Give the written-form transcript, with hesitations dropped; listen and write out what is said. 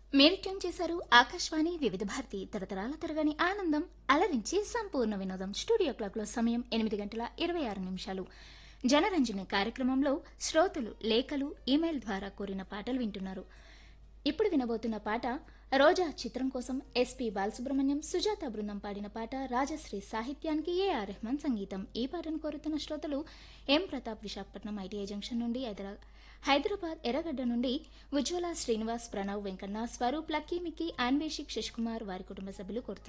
మీరు ట్యూన్ చేశారు ఆకాశవాణి వివిధ భారతి తరతరాల తరగని ఆనందం అలరించి సంపూర్ణ వినోదం. స్టూడియో క్లాక్ లో సమయం 8:26. జనరంజని కార్యక్రమంలో శ్రోతలు లేఖలు ఈమెయిల్ ద్వారా కోరిన పాటలు వింటున్నారు. ఇప్పుడు వినబోతున్న పాట రోజా చిత్రం కోసం ఎస్పి బాలసుబ్రహ్మణ్యం సుజాత బృందం పాడిన పాట. రాజశ్రీ సాహిత్యానికి ఏఆర్ రెహమాన్ సంగీతం. ఈ పాటను కోరుతున్న శ్రోతలు ఎం ప్రతాప్ విశాఖపట్నం ఐటీఐ జంక్షన్ నుండి, హైదరాబాద్ ఎర్రగడ్డ నుండి ఉజ్వల శ్రీనివాస్, ప్రణవ్, వెంకన్న, స్వరూప్, లక్కీ, మిక్కీ, అన్వేషిక్, శశికుమార్ వారి కుటుంబ సభ్యులు కోరుతున్నారు.